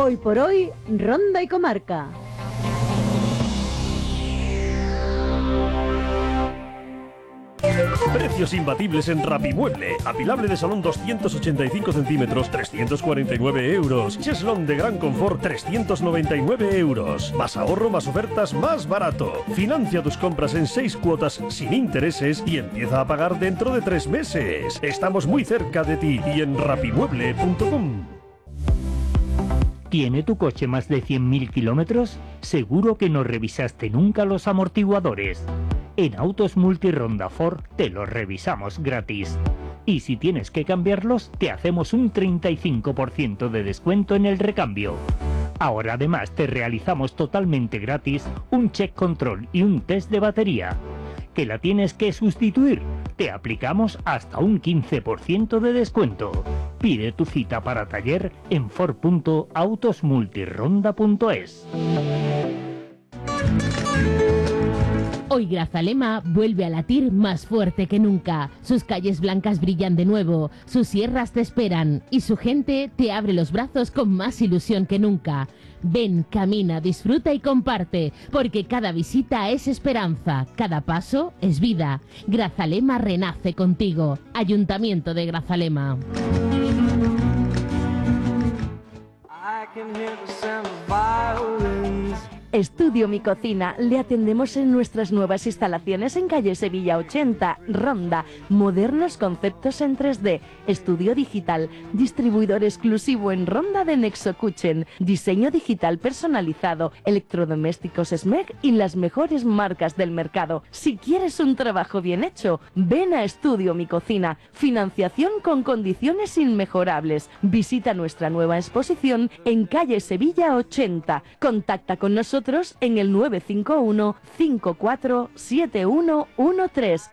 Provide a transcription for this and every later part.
Hoy por hoy, Ronda y Comarca. Precios imbatibles en Rapimueble. Apilable de salón 285 centímetros, 349 euros. Cheslón de gran confort, 399 euros. Más ahorro, más ofertas, más barato. Financia tus compras en 6 cuotas sin intereses y empieza a pagar dentro de 3 meses. Estamos muy cerca de ti y en rapimueble.com. ¿Tiene tu coche más de 100.000 kilómetros? Seguro que no revisaste nunca los amortiguadores. En Autos Multironda Ford te los revisamos gratis. Y si tienes que cambiarlos, te hacemos un 35% de descuento en el recambio. Ahora además te realizamos totalmente gratis un check control y un test de batería. ¿Que la tienes que sustituir? Te aplicamos hasta un 15% de descuento. Pide tu cita para taller en ford.autosmultironda.es. Hoy Grazalema vuelve a latir más fuerte que nunca. Sus calles blancas brillan de nuevo, sus sierras te esperan y su gente te abre los brazos con más ilusión que nunca. Ven, camina, disfruta y comparte, porque cada visita es esperanza, cada paso es vida. Grazalema renace contigo. Ayuntamiento de Grazalema. Estudio Mi Cocina. Le atendemos en nuestras nuevas instalaciones en calle Sevilla 80, Ronda. Modernos conceptos en 3D. Estudio digital. Distribuidor exclusivo en Ronda de Nexo Kitchen. Diseño digital personalizado. Electrodomésticos SMEG y las mejores marcas del mercado. Si quieres un trabajo bien hecho, ven a Estudio Mi Cocina. Financiación con condiciones inmejorables. Visita nuestra nueva exposición en calle Sevilla 80. Contacta con nosotros en el 951 547113.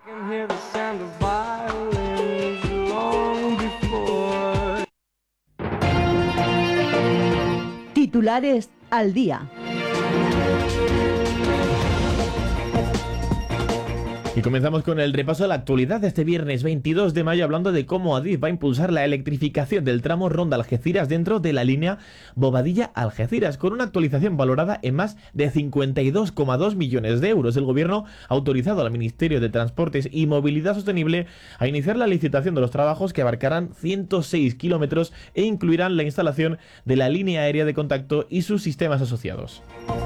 Titulares al día. Y comenzamos con el repaso a la actualidad de este viernes 22 de mayo, hablando de cómo Adif va a impulsar la electrificación del tramo Ronda-Algeciras dentro de la línea Bobadilla-Algeciras, con una actualización valorada en más de 52,2 millones de euros. El Gobierno ha autorizado al Ministerio de Transportes y Movilidad Sostenible a iniciar la licitación de los trabajos que abarcarán 106 kilómetros e incluirán la instalación de la línea aérea de contacto y sus sistemas asociados.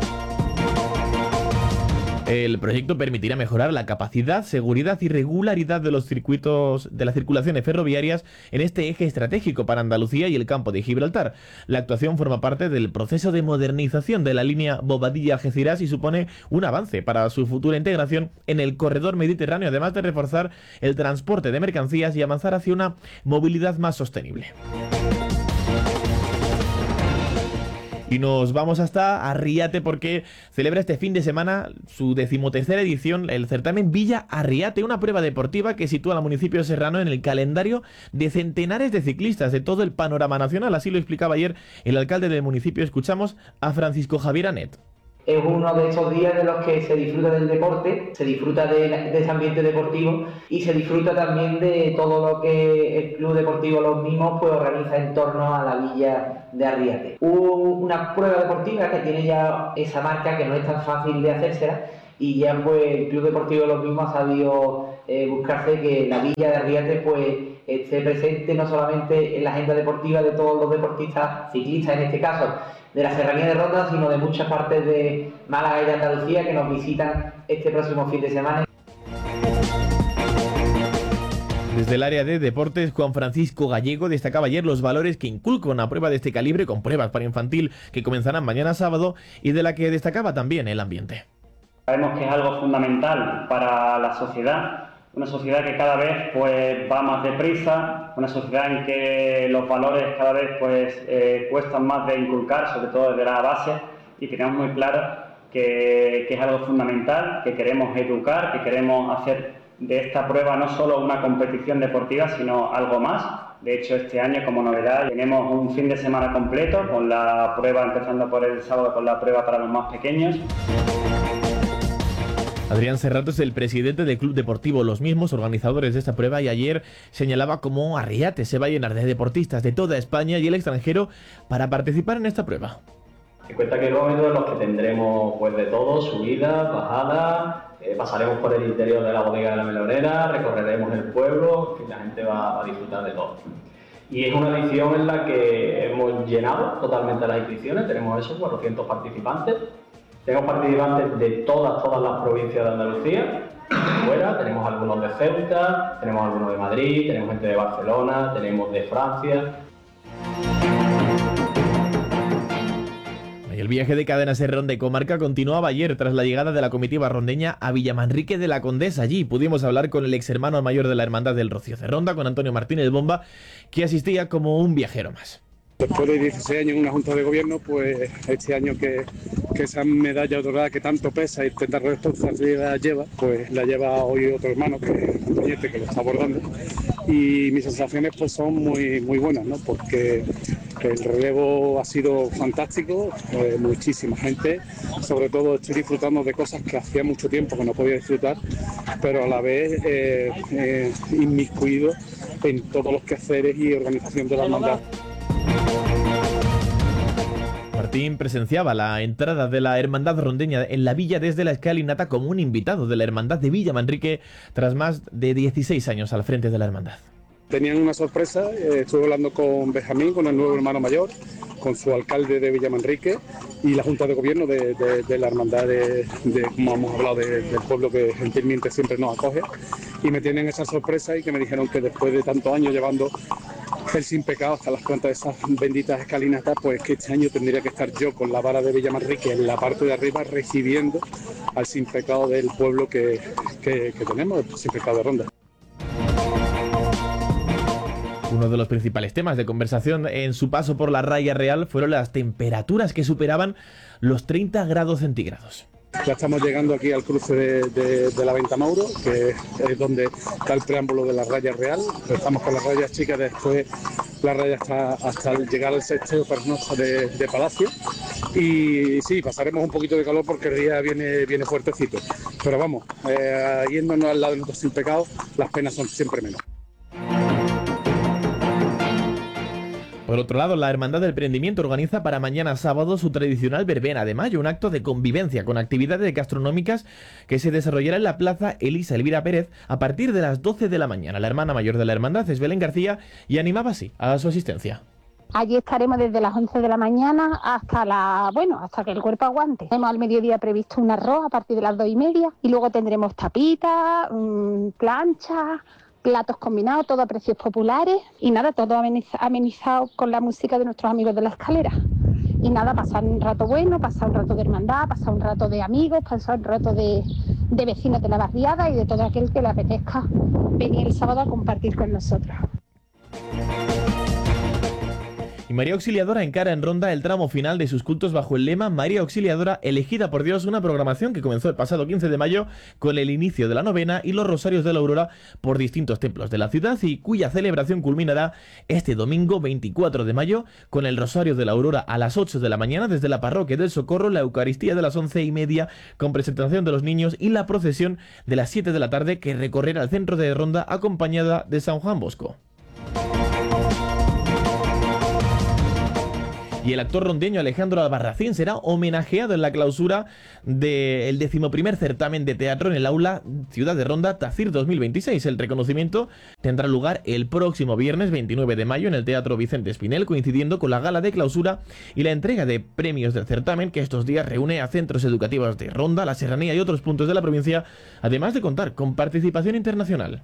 El proyecto permitirá mejorar la capacidad, seguridad y regularidad de los circuitos de las circulaciones ferroviarias en este eje estratégico para Andalucía y el campo de Gibraltar. La actuación forma parte del proceso de modernización de la línea Bobadilla-Algeciras y supone un avance para su futura integración en el corredor mediterráneo, además de reforzar el transporte de mercancías y avanzar hacia una movilidad más sostenible. Y nos vamos hasta Arriate porque celebra este fin de semana su 13ª edición, el certamen Villa Arriate, una prueba deportiva que sitúa al municipio serrano en el calendario de centenares de ciclistas de todo el panorama nacional. Así lo explicaba ayer el alcalde del municipio. Escuchamos a Francisco Javier Anet. Es uno de esos días de los que se disfruta del deporte, se disfruta de ese ambiente deportivo y se disfruta también de todo lo que el Club Deportivo Los Mimos pues organiza en torno a la Villa de Arriate. Una prueba deportiva que tiene ya esa marca que no es tan fácil de hacérsela y ya pues el Club Deportivo Los Mimos ha sabido buscarse que la Villa de Arriate pues esté presente no solamente en la agenda deportiva de todos los deportistas, ciclistas en este caso, de la Serranía de Ronda, sino de muchas partes de Málaga y de Andalucía que nos visitan este próximo fin de semana. Desde el área de deportes, Juan Francisco Gallego destacaba ayer los valores que inculca una prueba de este calibre, con pruebas para infantil que comenzarán mañana sábado, y de la que destacaba también el ambiente. Sabemos que es algo fundamental para la sociedad, una sociedad que cada vez pues va más deprisa, una sociedad en que los valores cada vez pues cuestan más de inculcar, sobre todo desde la base, y tenemos muy claro que es algo fundamental, que queremos educar, que queremos hacer de esta prueba no solo una competición deportiva, sino algo más. De hecho, este año, como novedad, tenemos un fin de semana completo con la prueba, empezando por el sábado con la prueba para los más pequeños. Adrián Serrato es el presidente del Club Deportivo Los Mismos, organizadores de esta prueba, y ayer señalaba cómo Arriate se va a llenar de deportistas de toda España y el extranjero para participar en esta prueba. 50 kilómetros en los que tendremos pues de todo, subidas, bajadas, pasaremos por el interior de la bodega de la melonera, recorreremos el pueblo, y la gente va a disfrutar de todo. Y es una edición en la que hemos llenado totalmente las inscripciones, tenemos esos 400 participantes. Tenemos participantes de todas las provincias de Andalucía, fuera, tenemos algunos de Ceuta, tenemos algunos de Madrid, tenemos gente de Barcelona, tenemos de Francia. Y el viaje de Cadena Ser Ronda y Comarca continuaba ayer tras la llegada de la comitiva rondeña a Villamanrique de la Condesa. Allí pudimos hablar con el ex hermano mayor de la Hermandad del Rocío de Ronda, con Antonio Martínez Bomba, que asistía como un viajero más. Después de 16 años en una junta de gobierno, pues este año que esa medalla dorada que tanto pesa y tanta responsabilidad lleva, pues la lleva hoy otro hermano que lo está abordando. Y mis sensaciones pues son muy buenas, ¿no? Porque el relevo ha sido fantástico, muchísima gente, sobre todo estoy disfrutando de cosas que hacía mucho tiempo que no podía disfrutar, pero a la vez inmiscuido en todos los quehaceres y organización de la hermandad. Martín presenciaba la entrada de la Hermandad Rondeña en la villa desde la escalinata como un invitado de la Hermandad de Villamanrique tras más de 16 años al frente de la hermandad. Tenían una sorpresa, estuve hablando con Benjamín, con el nuevo hermano mayor, con su alcalde de Villamanrique y la Junta de Gobierno de la hermandad como hemos hablado, del pueblo que gentilmente siempre nos acoge, y me tienen esa sorpresa y que me dijeron que después de tantos años llevando el sin pecado hasta las plantas de esas benditas escalinatas, pues que este año tendría que estar yo con la vara de Villamanrique en la parte de arriba recibiendo al sin pecado del pueblo que tenemos, el sin pecado de Ronda. Uno de los principales temas de conversación en su paso por la Raya Real fueron las temperaturas que superaban los 30 grados centígrados. Ya estamos llegando aquí al cruce de la Venta Mauro, que es donde está el preámbulo de la Raya Real. Estamos con las rayas chicas, después la raya hasta llegar al sexteo pernosa de Palacio. Y sí, pasaremos un poquito de calor porque el día viene fuertecito. Pero vamos, yéndonos al lado de nuestros sin pecados, las penas son siempre menos. Por otro lado, la Hermandad del Prendimiento organiza para mañana sábado su tradicional verbena de mayo, un acto de convivencia con actividades gastronómicas que se desarrollará en la Plaza Elisa Elvira Pérez a partir de las 12 de la mañana. La hermana mayor de la hermandad es Belén García y animaba así a su asistencia. Allí estaremos desde las 11 de la mañana hasta que el cuerpo aguante. Tenemos al mediodía previsto un arroz a partir de las 2:30 y luego tendremos tapitas, planchas, platos combinados, todo a precios populares y nada, todo amenizado con la música de nuestros amigos de la escalera. Y nada, pasar un rato bueno, pasar un rato de hermandad, pasar un rato de amigos, pasar un rato de vecinos de la barriada y de todo aquel que le apetezca venir el sábado a compartir con nosotros. Y María Auxiliadora encara en Ronda el tramo final de sus cultos bajo el lema María Auxiliadora, elegida por Dios, una programación que comenzó el pasado 15 de mayo con el inicio de la novena y los rosarios de la aurora por distintos templos de la ciudad y cuya celebración culminará este domingo 24 de mayo con el rosario de la aurora a las 8 de la mañana desde la parroquia del Socorro, la Eucaristía de las 11:30 con presentación de los niños y la procesión de las 7 de la tarde que recorrerá el centro de Ronda acompañada de San Juan Bosco. Y el actor rondeño Alejandro Albarracín será homenajeado en la clausura del 11º certamen de teatro en el aula Ciudad de Ronda Tacir 2026. El reconocimiento tendrá lugar el próximo viernes 29 de mayo en el Teatro Vicente Espinel, coincidiendo con la gala de clausura y la entrega de premios del certamen que estos días reúne a centros educativos de Ronda, la Serranía y otros puntos de la provincia, además de contar con participación internacional.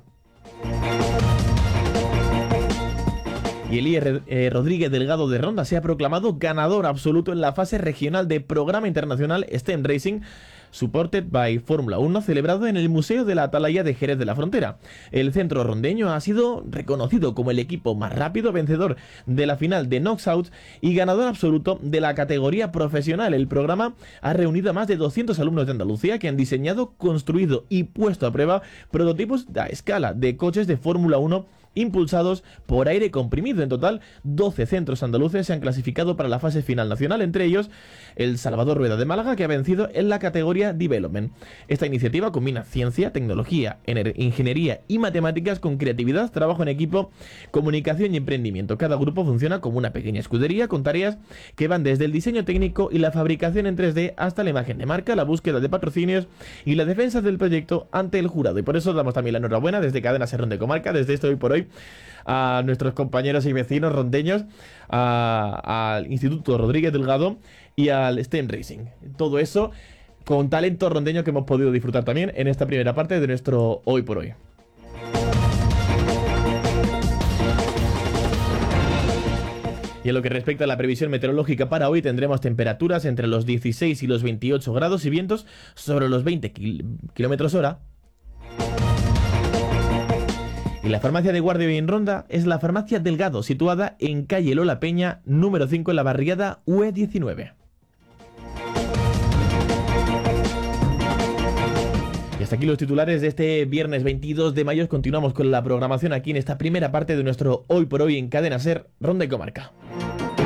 Y Elías Rodríguez Delgado de Ronda se ha proclamado ganador absoluto en la fase regional de Programa Internacional STEM Racing Supported by Fórmula 1 celebrado en el Museo de la Atalaya de Jerez de la Frontera. El centro rondeño ha sido reconocido como el equipo más rápido, vencedor de la final de Knockouts y ganador absoluto de la categoría profesional. El programa ha reunido a más de 200 alumnos de Andalucía que han diseñado, construido y puesto a prueba prototipos a escala de coches de Fórmula 1 impulsados por aire comprimido. En total, 12 centros andaluces se han clasificado para la fase final nacional, entre ellos el Salvador Rueda de Málaga, que ha vencido en la categoría Development. Esta iniciativa combina ciencia, tecnología, ingeniería y matemáticas con creatividad, trabajo en equipo, comunicación y emprendimiento. Cada grupo funciona como una pequeña escudería con tareas que van desde el diseño técnico y la fabricación en 3D hasta la imagen de marca, la búsqueda de patrocinios y la defensa del proyecto ante el jurado. Y por eso damos también la enhorabuena desde Cadena Ser Ronda y Comarca, desde esto Hoy por Hoy, a nuestros compañeros y vecinos rondeños, al Instituto Rodríguez Delgado y al STEM Racing. Todo eso con talento rondeño que hemos podido disfrutar también en esta primera parte de nuestro Hoy por Hoy. Y en lo que respecta a la previsión meteorológica para hoy, tendremos temperaturas entre los 16 y los 28 grados y vientos sobre los 20 kilómetros hora. Y la farmacia de guardia hoy en Ronda es la farmacia Delgado, situada en calle Lola Peña, número 5, en la barriada UE19. Y hasta aquí los titulares de este viernes 22 de mayo. Continuamos con la programación aquí en esta primera parte de nuestro Hoy por Hoy en Cadena Ser Ronda y Comarca.